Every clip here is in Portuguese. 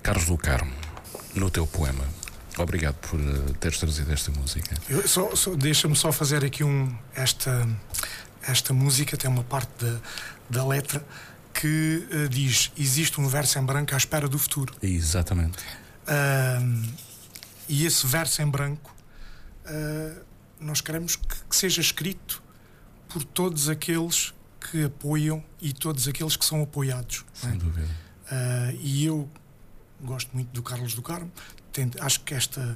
Carlos do Carmo, no teu poema. Obrigado por teres trazido esta música. Deixa-me só fazer aqui esta música tem uma parte da letra que diz: existe um verso em branco à espera do futuro. Exatamente. E esse verso em branco nós queremos que seja escrito por todos aqueles que apoiam e todos aqueles que são apoiados. Sem dúvida. E eu gosto muito do Carlos do Carmo. Acho que esta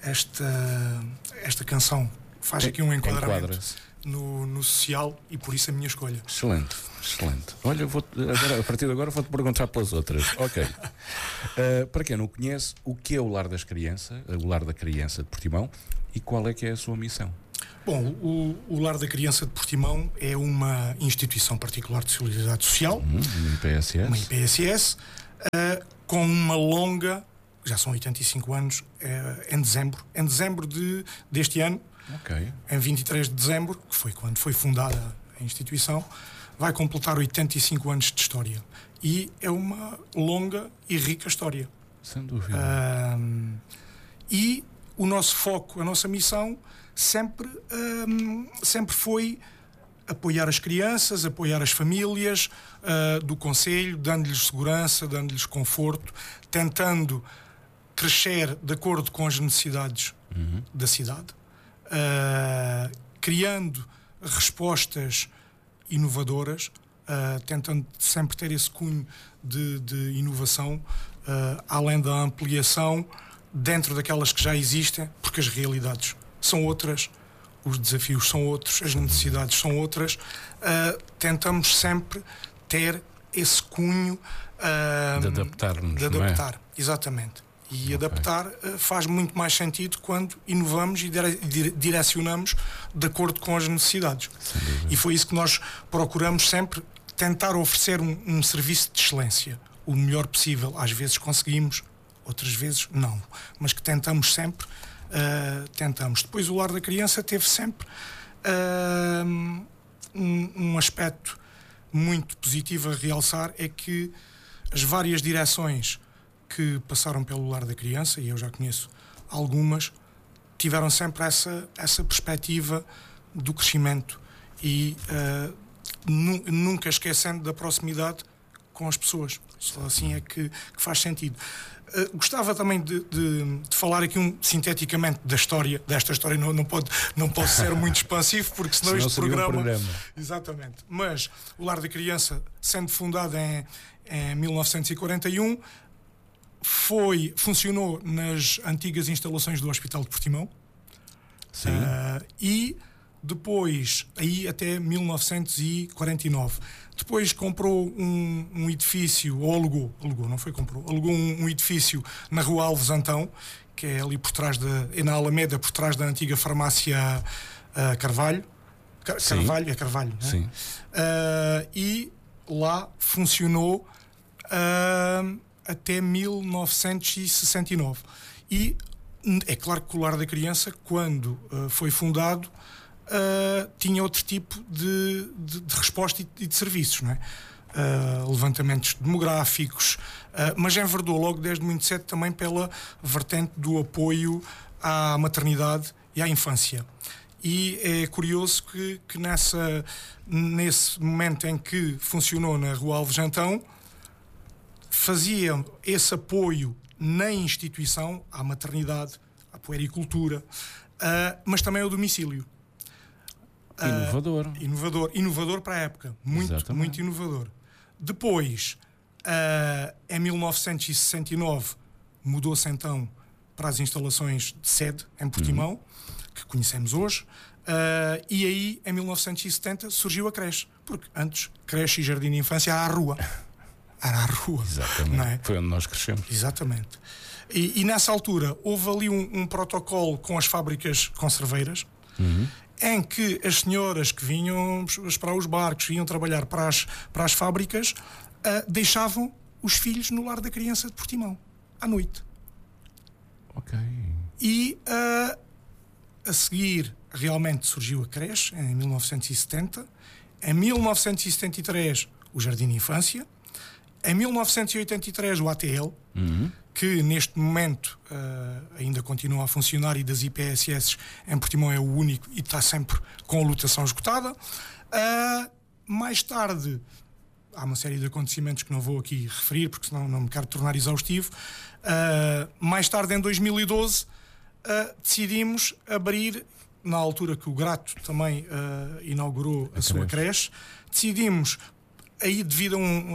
canção faz aqui um enquadramento no social, e por isso a minha escolha. Excelente, excelente. Olha, a partir de agora vou-te perguntar pelas outras. Ok. Para quem não conhece, o que é o Lar das Crianças, o Lar da Criança de Portimão, e qual é que é a sua missão? Bom, o Lar da Criança de Portimão é uma instituição particular de solidariedade social, uma IPSS, com uma longa, já são 85 anos, em dezembro deste ano. Okay. Em 23 de dezembro, que foi quando foi fundada a instituição, vai completar 85 anos de história. E é uma longa e rica história. Sem dúvida. E o nosso foco, a nossa missão, sempre foi apoiar as crianças, apoiar as famílias do concelho, dando-lhes segurança, dando-lhes conforto, tentando crescer de acordo com as necessidades da cidade. Criando respostas inovadoras, tentando sempre ter esse cunho de inovação, além da ampliação dentro daquelas que já existem, porque as realidades são outras, os desafios são outros, as necessidades são outras. Tentamos sempre ter esse cunho de adaptar-nos, de adaptar, não é? Exatamente. E adaptar faz muito mais sentido quando inovamos e direcionamos de acordo com as necessidades. E foi isso que nós procuramos sempre, tentar oferecer um serviço de excelência, o melhor possível. Às vezes conseguimos, outras vezes não, mas que tentamos sempre. Depois o Lar da Criança teve sempre um aspecto muito positivo a realçar, é que as várias direções que passaram pelo Lar da Criança, e eu já conheço algumas, tiveram sempre essa perspectiva do crescimento e nunca esquecendo da proximidade com as pessoas. Só assim é que faz sentido. Gostava também de falar aqui sinteticamente desta história. Não posso ser muito expansivo, porque senão este programa... Exatamente. Mas o Lar da Criança, sendo fundado em 1941, funcionou nas antigas instalações do Hospital de Portimão. Sim. E depois, aí até 1949. Depois comprou um edifício, ou alugou, não foi comprou, alugou um edifício na Rua Alves Antão, que é ali por trás na Alameda, por trás da antiga farmácia Carvalho. Carvalho, não é? Sim. E lá funcionou até 1969. E é claro que o Lar da Criança, quando foi fundado, tinha outro tipo de resposta e de serviços, não é? Levantamentos demográficos, mas enverdou logo desde muito cedo também pela vertente do apoio à maternidade e à infância. E é curioso que nesse momento em que funcionou na Rua Alves Antão, fazia esse apoio na instituição à maternidade, à puericultura, mas também ao domicílio. Inovador para a época, muito inovador. Depois, em 1969, mudou-se então para as instalações de sede em Portimão, que conhecemos hoje, e aí em 1970 surgiu a creche, porque antes creche e jardim de infância era à rua. Exatamente. Não é? Foi onde nós crescemos. Exatamente. E nessa altura houve ali um protocolo com as fábricas conserveiras, em que as senhoras que vinham esperar os barcos, vinham trabalhar para as fábricas, deixavam os filhos no Lar da Criança de Portimão, à noite. Ok. E a seguir realmente surgiu a creche, em 1970. Em 1973, o Jardim de Infância. Em 1983, o ATL, que neste momento ainda continua a funcionar, e das IPSS em Portimão é o único e está sempre com a lotação esgotada. Mais tarde, há uma série de acontecimentos que não vou aqui referir, porque senão não me quero tornar exaustivo. Mais tarde, em 2012, decidimos abrir, na altura que o Grato também inaugurou a sua creche, decidimos, aí devido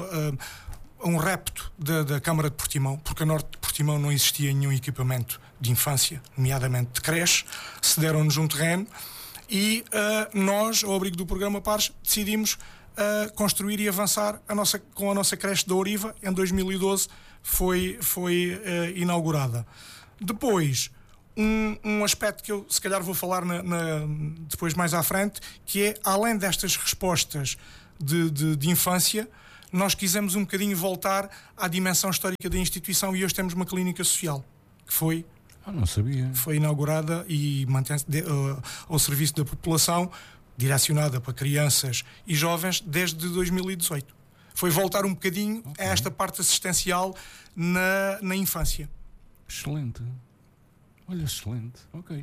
a um repto da Câmara de Portimão, porque a Norte de Portimão não existia nenhum equipamento de infância, nomeadamente de creche, cederam-nos um terreno e nós, ao abrigo do programa Pares, decidimos construir e avançar com a nossa creche da Oriva. Em 2012 foi inaugurada. Depois, um aspecto que eu se calhar vou falar depois mais à frente, que é, além destas respostas de infância, nós quisemos um bocadinho voltar à dimensão histórica da instituição, e hoje temos uma clínica social que foi não sabia. Foi inaugurada e mantém-se ao serviço da população, direcionada para crianças e jovens desde 2018. Foi voltar um bocadinho a esta parte assistencial na infância. Excelente. Olha, excelente. Ok.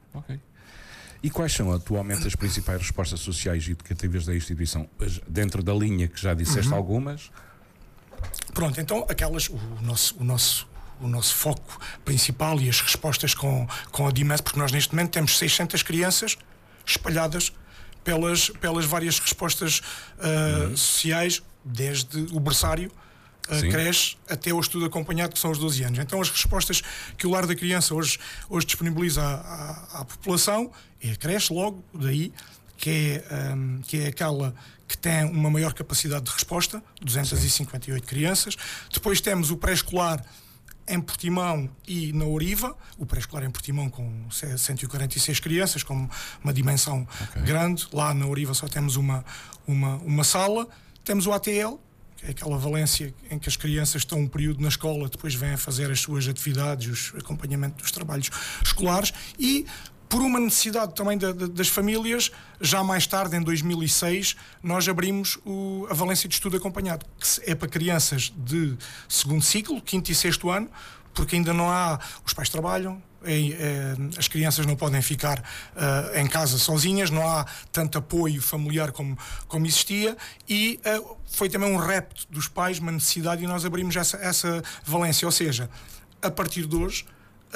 E quais são atualmente as principais respostas sociais e educativas da instituição? Dentro da linha que já disseste algumas? Pronto, então o nosso foco principal e as respostas com a dimensão, porque nós neste momento temos 600 crianças espalhadas pelas várias respostas sociais, desde o berçário, a creche, até o estudo acompanhado, que são os 12 anos. Então as respostas que o Lar da Criança hoje disponibiliza à população é a creche, logo daí, que é aquela que tem uma maior capacidade de resposta, 258 crianças. Depois temos o pré-escolar em Portimão e na Oriva, o pré-escolar em Portimão com 146 crianças, com uma dimensão grande. Lá na Oriva só temos uma sala. Temos o ATL, que é aquela valência em que as crianças estão um período na escola, depois vêm a fazer as suas atividades, o acompanhamento dos trabalhos escolares, e por uma necessidade também das famílias, já mais tarde, em 2006, nós abrimos a valência de estudo acompanhado, que é para crianças de segundo ciclo, quinto e sexto ano, porque ainda não há... Os pais trabalham, as crianças não podem ficar em casa sozinhas, não há tanto apoio familiar como existia, e foi também um repto dos pais, uma necessidade, e nós abrimos essa valência. Ou seja, a partir de hoje...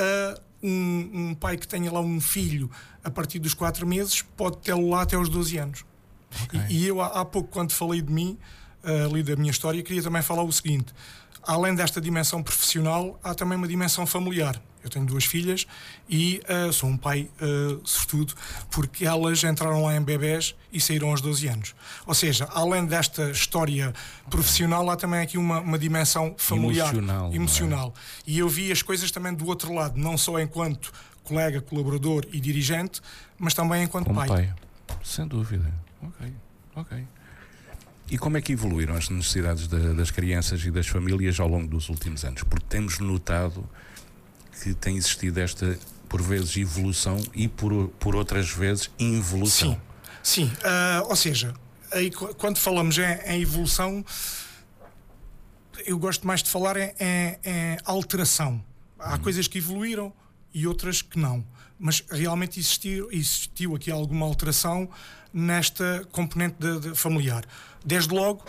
Um pai que tenha lá um filho a partir dos 4 meses pode tê-lo lá até aos 12 anos. E eu há pouco, quando falei de mim, ali da minha história, queria também falar o seguinte: além desta dimensão profissional, há também uma dimensão familiar. Eu tenho 2 filhas e sou um pai sortudo, porque elas entraram lá em bebés e saíram aos 12 anos. Ou seja, além desta história profissional, há também aqui uma dimensão familiar, emocional. E eu vi as coisas também do outro lado, não só enquanto colega, colaborador e dirigente, mas também enquanto pai. Sem dúvida. Ok. E como é que evoluíram as necessidades das crianças e das famílias ao longo dos últimos anos? Porque temos notado que tem existido esta, por vezes, evolução e por outras vezes involução. Sim. Ou seja, aí, quando falamos em evolução, eu gosto mais de falar em alteração. Há coisas que evoluíram e outras que não. Mas realmente existiu aqui alguma alteração nesta componente familiar. Desde logo,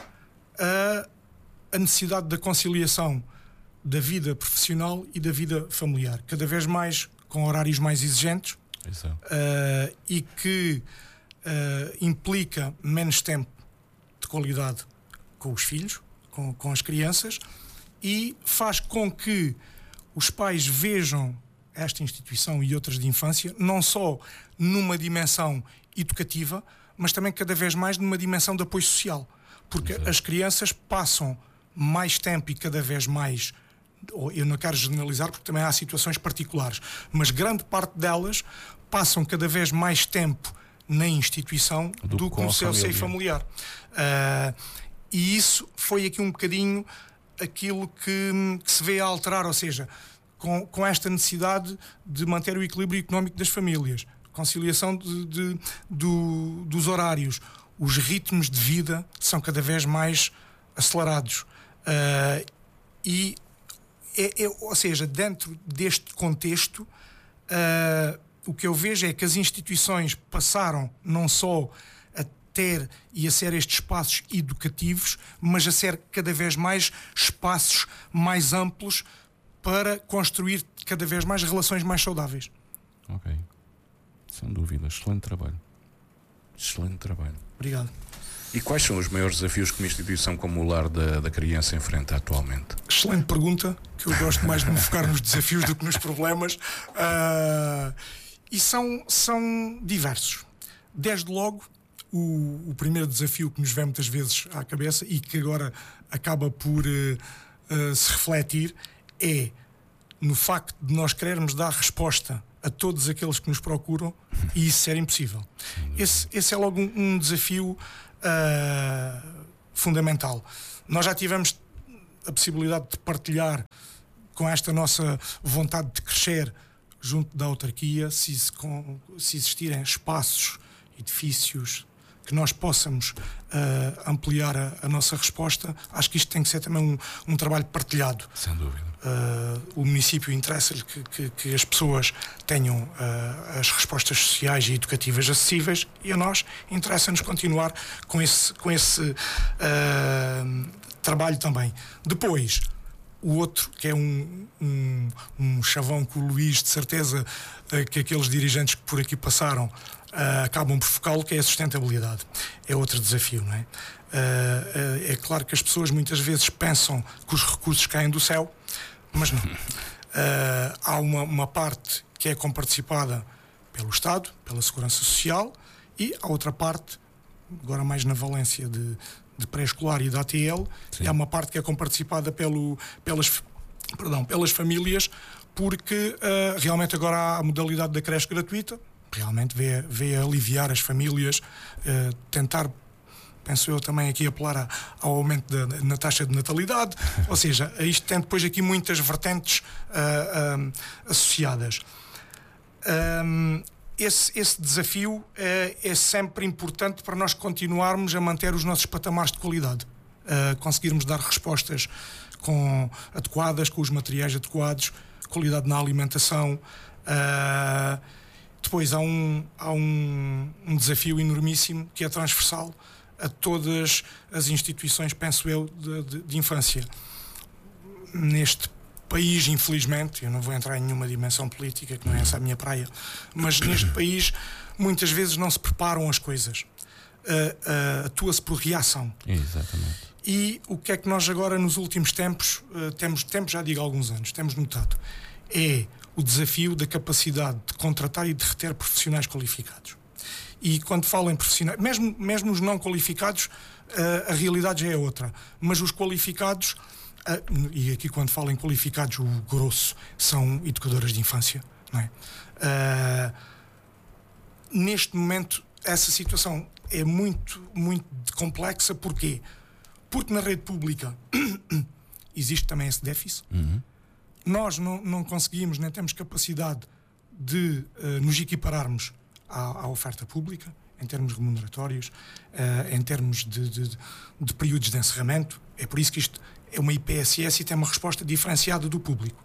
a necessidade da conciliação da vida profissional e da vida familiar, cada vez mais com horários mais exigentes, e que implica menos tempo de qualidade com os filhos, com as crianças, e faz com que os pais vejam esta instituição e outras de infância não só numa dimensão educativa, mas também cada vez mais numa dimensão de apoio social, porque as crianças passam mais tempo e cada vez mais, eu não quero generalizar porque também há situações particulares, mas grande parte delas passam cada vez mais tempo na instituição do que no seu seio familiar. E isso foi aqui um bocadinho aquilo que se vê a alterar, ou seja, com esta necessidade de manter o equilíbrio económico das famílias, conciliação dos horários, os ritmos de vida são cada vez mais acelerados, e Ou seja, dentro deste contexto, o que eu vejo é que as instituições passaram não só a ter e a ser estes espaços educativos, mas a ser cada vez mais espaços mais amplos para construir cada vez mais relações mais saudáveis. Ok. Sem dúvida. Excelente trabalho. Excelente trabalho. Obrigado. E quais são os maiores desafios que uma instituição como o Lar da Criança enfrenta atualmente? Excelente pergunta, que eu gosto mais de me focar nos desafios do que nos problemas. E são diversos. Desde logo, o primeiro desafio que nos vem muitas vezes à cabeça e que agora acaba por se refletir é no facto de nós querermos dar resposta a todos aqueles que nos procuram e isso ser impossível. Esse é logo um desafio fundamental. Nós já tivemos a possibilidade de partilhar com esta nossa vontade de crescer junto da autarquia, se existirem espaços, edifícios que nós possamos ampliar a nossa resposta. Acho que isto tem que ser também um trabalho partilhado. Sem dúvida. O município interessa-lhe que as pessoas tenham as respostas sociais e educativas acessíveis, e a nós interessa-nos continuar com esse trabalho também. Depois, o outro, que é um chavão que o Luís, de certeza, que aqueles dirigentes que por aqui passaram acabam por focá-lo, que é a sustentabilidade. É outro desafio, não é? É claro que as pessoas muitas vezes pensam que os recursos caem do céu, mas não. Há uma parte que é comparticipada pelo Estado, pela Segurança Social, e há outra parte, agora mais na valência de pré-escolar e da ATL, e há uma parte que é comparticipada pelas famílias, porque realmente agora há a modalidade da creche gratuita, realmente vê aliviar as famílias, tentar, penso eu, também aqui apelar ao aumento na taxa de natalidade, ou seja, isto tem depois aqui muitas vertentes associadas. Esse desafio é sempre importante para nós continuarmos a manter os nossos patamares de qualidade, conseguirmos dar respostas adequadas, com os materiais adequados, qualidade na alimentação. Depois há um desafio enormíssimo que é transversal a todas as instituições, penso eu, de infância. Neste país, infelizmente, eu não vou entrar em nenhuma dimensão política, que não é essa a minha praia, mas neste país muitas vezes não se preparam as coisas, atua-se por reação. Exatamente. E o que é que nós agora nos últimos tempos já digo há alguns anos, temos notado, é o desafio da capacidade de contratar e de reter profissionais qualificados. E quando falo em profissionais, mesmo os não qualificados, a realidade já é outra, mas os qualificados, e aqui quando falo em qualificados, o grosso são educadoras de infância, não é? Neste momento essa situação é muito, muito complexa. Porquê? Porque na rede pública existe também esse déficit. Nós não conseguimos, nem temos capacidade de nos equipararmos à oferta pública, em termos remuneratórios, em termos de períodos de encerramento. É por isso que isto é uma IPSS e tem uma resposta diferenciada do público.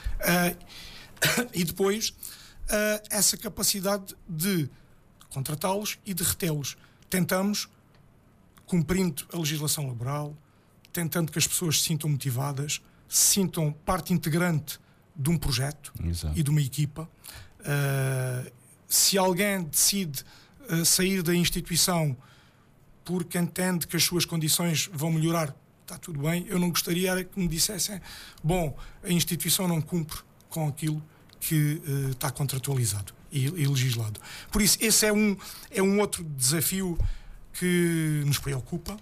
E depois, essa capacidade de contratá-los e de retê-los. Tentamos, cumprindo a legislação laboral, tentando que as pessoas se sintam motivadas, se sintam parte integrante de um projeto. Exato. E de uma equipa. Se alguém decide sair da instituição porque entende que as suas condições vão melhorar, está tudo bem. Eu não gostaria que me dissessem: bom, a instituição não cumpre com aquilo que está contratualizado e legislado. Por isso, esse é um outro desafio que nos preocupa.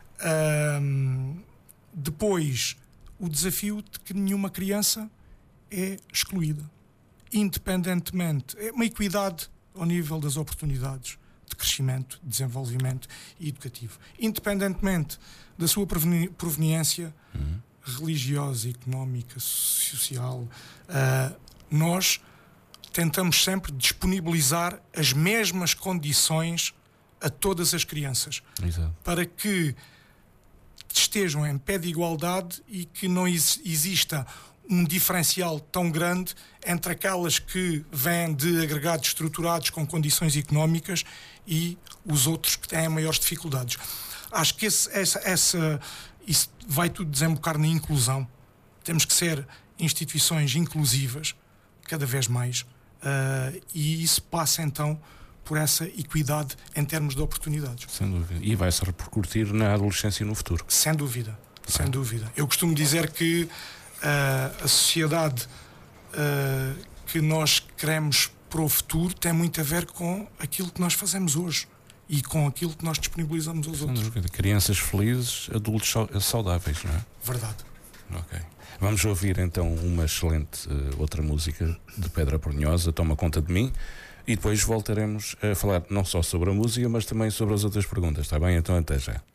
Depois, o desafio de que nenhuma criança é excluída, independentemente. É uma equidade ao nível das oportunidades de crescimento, de desenvolvimento e educativo, independentemente da sua proveniência religiosa, económica, social. Nós tentamos sempre disponibilizar as mesmas condições a todas as crianças. Exato. Para que estejam em pé de igualdade e que não exista um diferencial tão grande entre aquelas que vêm de agregados estruturados com condições económicas e os outros que têm maiores dificuldades. Acho que isso vai tudo desembocar na inclusão. Temos que ser instituições inclusivas, cada vez mais, e isso passa então por essa equidade em termos de oportunidades. Sem dúvida. E vai-se repercutir na adolescência e no futuro. Sem dúvida, sem dúvida. Eu costumo dizer que a sociedade que nós queremos para o futuro tem muito a ver com aquilo que nós fazemos hoje e com aquilo que nós disponibilizamos aos outros. Crianças felizes, adultos saudáveis, não é? Verdade. Ok. Vamos ouvir então uma excelente outra música de Pedra Brunhosa, Toma Conta de Mim, e depois voltaremos a falar não só sobre a música, mas também sobre as outras perguntas, está bem? Então até já.